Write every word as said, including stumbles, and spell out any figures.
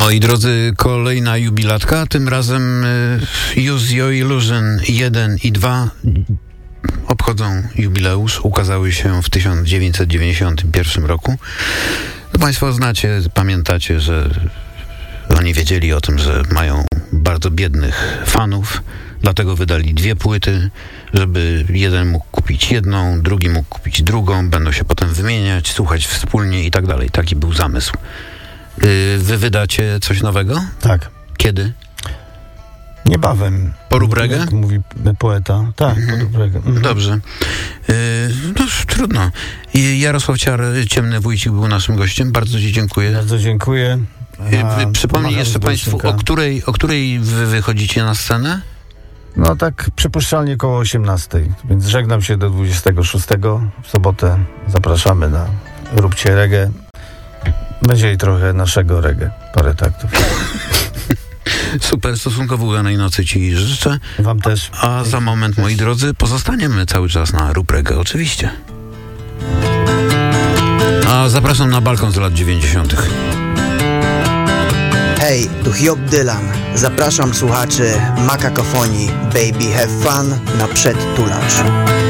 Moi drodzy, kolejna jubilatka, tym razem Use Your Illusion jeden i dwa obchodzą jubileusz, ukazały się w tysiąc dziewięćset dziewięćdziesiątym pierwszym roku. No, państwo znacie, pamiętacie, że oni wiedzieli o tym, że mają bardzo biednych fanów, dlatego wydali dwie płyty, żeby jeden mógł kupić jedną, drugi mógł kupić drugą, będą się potem wymieniać, słuchać wspólnie i tak dalej. Taki był zamysł. Wy wydacie coś nowego? Tak. Kiedy? Niebawem. Porób reggae? Jak mówi poeta. Tak, mhm. porób reggae. Mhm. Dobrze. Yy, no trudno. Jarosław Ciar, Ciemny Wójcik, był naszym gościem. Bardzo ci dziękuję. Bardzo dziękuję. Yy, przypomnij jeszcze państwu, o której, o której wy wychodzicie na scenę? No tak przypuszczalnie koło osiemnastej. Więc żegnam się do dwudziestego szóstego. W sobotę zapraszamy na Róbcie Reggae. Będzie i trochę naszego reggae. Parę taktów. Super, stosunkowo udanej nocy ci życzę. Wam też. A za moment, moi drodzy, pozostaniemy cały czas na Rób Reggae, oczywiście. A zapraszam na balkon z lat dziewięćdziesiątych. Hej, tu Hiob Dylan. Zapraszam słuchaczy Makakofonii Baby Have Fun na przedtulacz.